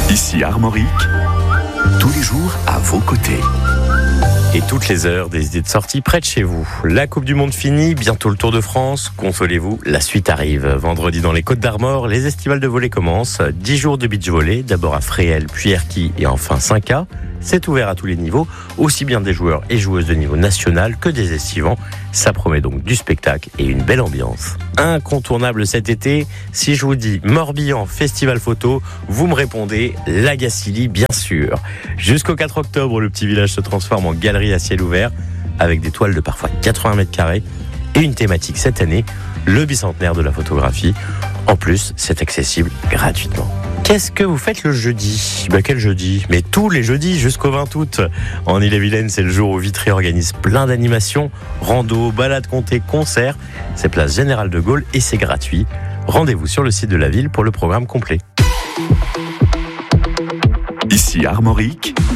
Ici Armorique, tous les jours à vos côtés. Et toutes les heures, des idées de sortie près de chez vous. La Coupe du Monde finie, bientôt le Tour de France. Consolez-vous, la suite arrive. Vendredi dans les Côtes d'Armor, les estivales de volley commencent. 10 jours de beach volley, d'abord à Fréhel, puis Erquy et enfin 5A. C'est ouvert à tous les niveaux, aussi bien des joueurs et joueuses de niveau national que des estivants. Ça promet donc du spectacle et une belle ambiance. Incontournable cet été, si je vous dis Morbihan Festival Photo, vous me répondez la Gacilly, bien sûr. Jusqu'au 4 octobre, le petit village se transforme en galerie à ciel ouvert avec des toiles de parfois 80 mètres carrés et une thématique cette année, le bicentenaire de la photographie. En plus, c'est accessible gratuitement. Qu'est-ce que vous faites le jeudi ? Quel jeudi ? Mais tous les jeudis jusqu'au 20 août. En Ille-et-Vilaine, c'est le jour où Vitry organise plein d'animations, rando, balades comptées, concerts. C'est place Général de Gaulle et c'est gratuit. Rendez-vous sur le site de la ville pour le programme complet. Ici Armorique,